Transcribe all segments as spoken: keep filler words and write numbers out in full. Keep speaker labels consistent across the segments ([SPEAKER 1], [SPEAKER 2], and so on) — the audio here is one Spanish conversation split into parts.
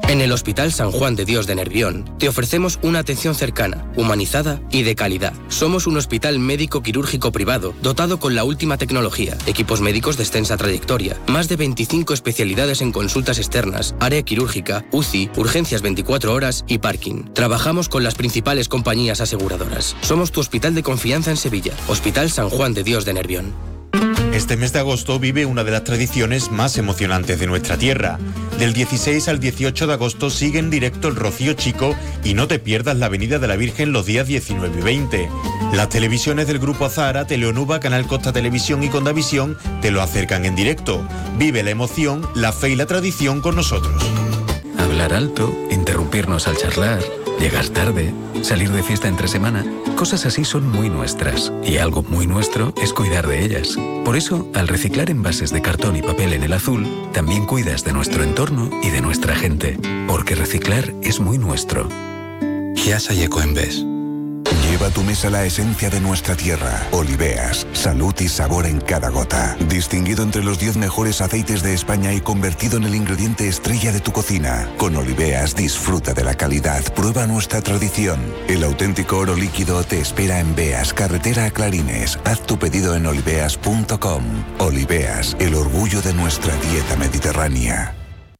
[SPEAKER 1] En el Hospital San Juan de Dios de Nervión te ofrecemos una atención cercana, humanizada y de calidad. Somos un hospital médico quirúrgico privado dotado con la última tecnología, equipos médicos de extensa trayectoria, más de veinticinco especialidades en consultas externas, área quirúrgica, U C I, urgencias veinticuatro horas y parking. Trabajamos con las principales compañías aseguradoras. Somos tu hospital de confianza en Sevilla, Hospital San Juan de Dios de Nervión.
[SPEAKER 2] Este mes de agosto vive una de las tradiciones más emocionantes de nuestra tierra. Del dieciséis al dieciocho de agosto sigue en directo el Rocío Chico y no te pierdas la Avenida de la Virgen los días diecinueve y veinte. Las televisiones del Grupo Azahara, Teleonuba, Canal Costa Televisión y Condavisión te lo acercan en directo. Vive la emoción, la fe y la tradición con nosotros.
[SPEAKER 3] Hablar alto, interrumpirnos al charlar, llegar tarde, salir de fiesta entre semana, cosas así son muy nuestras. Y algo muy nuestro es cuidar de ellas. Por eso, al reciclar envases de cartón y papel en el azul, también cuidas de nuestro entorno y de nuestra gente. Porque reciclar es muy nuestro.
[SPEAKER 4] Giasa y Ecoembes.
[SPEAKER 5] Lleva a tu mesa la esencia de nuestra tierra. Oliveas, salud y sabor en cada gota. Distinguido entre los diez mejores aceites de España y convertido en el ingrediente estrella de tu cocina. Con Oliveas disfruta de la calidad, prueba nuestra tradición. El auténtico oro líquido te espera en Beas, carretera a Clarines. Haz tu pedido en oliveas punto com. Oliveas, el orgullo de nuestra dieta mediterránea.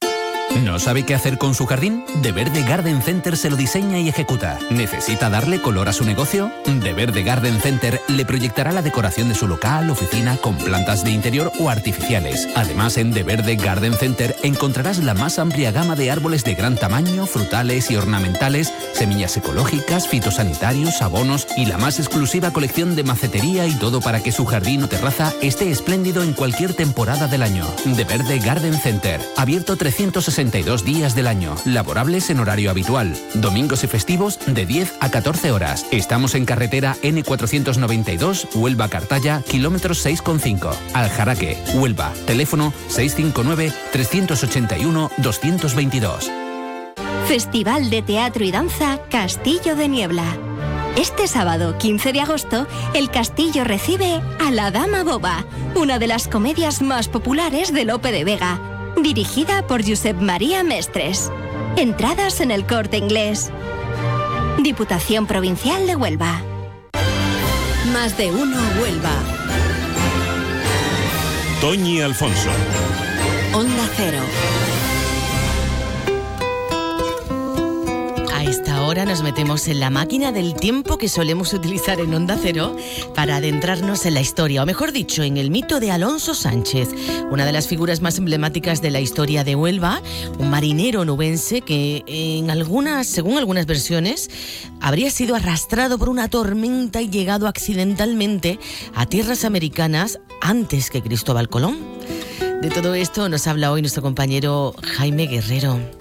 [SPEAKER 6] ¿No sabe qué hacer con su jardín? De Verde Garden Center se lo diseña y ejecuta. ¿Necesita darle color a su negocio? De Verde Garden Center le proyectará la decoración de su local, oficina, con plantas de interior o artificiales. Además, en De Verde Garden Center encontrarás la más amplia gama de árboles de gran tamaño, frutales y ornamentales, semillas ecológicas, fitosanitarios, abonos y la más exclusiva colección de macetería y todo para que su jardín o terraza esté espléndido en cualquier temporada del año. De Verde Garden Center, abierto trescientos sesenta y dos días del año, laborables en horario habitual, domingos y festivos de diez a catorce horas. Estamos en carretera N cuatrocientos noventa y dos, Huelva-Cartaya, kilómetros seis coma cinco. Aljaraque, Huelva, teléfono seis cinco nueve, tres ocho uno, dos dos dos.
[SPEAKER 7] Festival de Teatro y Danza Castillo de Niebla. Este sábado, quince de agosto, el Castillo recibe a La Dama Boba, una de las comedias más populares de Lope de Vega, dirigida por Josep María Mestres. Entradas en el Corte Inglés. Diputación Provincial de Huelva.
[SPEAKER 8] Más de uno Huelva.
[SPEAKER 9] Toñi Alfonso.
[SPEAKER 8] Onda Cero. A esta hora nos metemos en la máquina del tiempo que solemos utilizar en Onda Cero para adentrarnos en la historia, o mejor dicho, en el mito de Alonso Sánchez, una de las figuras más emblemáticas de la historia de Huelva, un marinero nubense que en algunas, según algunas versiones, habría sido arrastrado por una tormenta y llegado accidentalmente a tierras americanas antes que Cristóbal Colón. De todo esto nos habla hoy nuestro compañero Jaime Guerrero.